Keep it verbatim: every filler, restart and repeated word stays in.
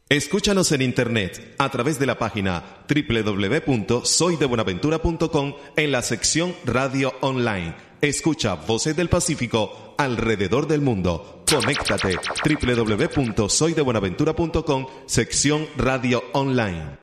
Escúchanos en internet a través de la página doble u doble u doble u punto soy de buenaventura punto com en la sección Radio Online. Escucha Voces del Pacífico alrededor del mundo. Conéctate doble u doble u doble u punto soy de buenaventura punto com, sección Radio Online.